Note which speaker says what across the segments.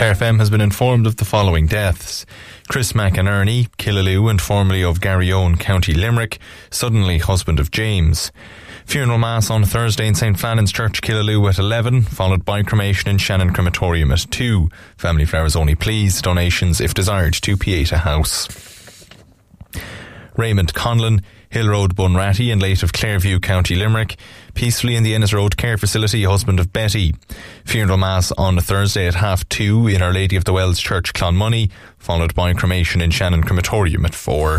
Speaker 1: Clare FM has been informed of the following deaths. Chris McInerney, Killaloe and formerly of Garryowen, County Limerick, suddenly husband of James. Funeral Mass on Thursday in St. Flannan's Church, Killaloe at 11, followed by cremation in Shannon Crematorium at 2. Family flowers only please. Donations, if desired, to Pieta House. Raymond Conlon, Hill Road, Bunratty, and late of Clareview, County Limerick, peacefully in the Ennis Road Care Facility, husband of Betty. Funeral Mass on Thursday at 2:30 in Our Lady of the Wells Church, Clonmoney, followed by cremation in Shannon Crematorium at 4.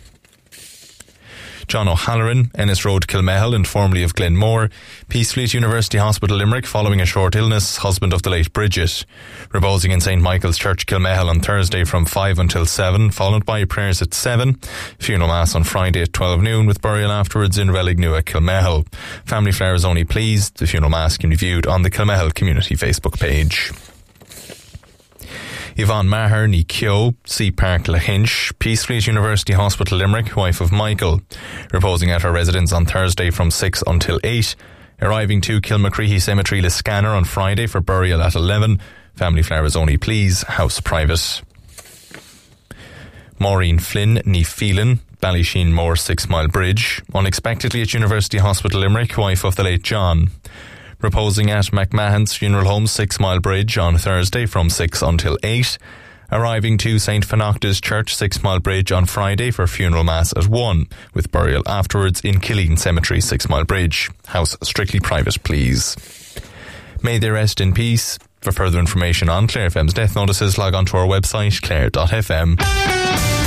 Speaker 1: John O'Halloran, Ennis Road, Kilmehel, and formerly of Glenmore, peacefully at University Hospital, Limerick, following a short illness, husband of the late Bridget. Reposing in St. Michael's Church, Kilmehel on Thursday from 5 until 7, followed by prayers at 7. Funeral Mass on Friday at 12 noon, with burial afterwards in Relignua, Kilmehel. Family flowers only please. The funeral mass can be viewed on the Kilmehel Community Facebook page. Yvonne Maher, ní Kyo, Sea Park, Lahinch, peacefully at University Hospital, Limerick, wife of Michael, reposing at her residence on Thursday from 6 until 8, arriving to Kilmacreehey Cemetery, Liscannor on Friday for burial at 11, family flowers only please, house private. Maureen Flynn, ní Phelan, Ballyshean Moor, 6 Mile Bridge, unexpectedly at University Hospital, Limerick, wife of the late John. Reposing at McMahon's Funeral Home, 6 Mile Bridge on Thursday from 6 until 8. Arriving to St. Fenocta's Church, 6 Mile Bridge on Friday for funeral mass at 1, with burial afterwards in Killeen Cemetery, 6 Mile Bridge. House strictly private, please. May they rest in peace. For further information on Clare FM's death notices, log on to our website, clare.fm.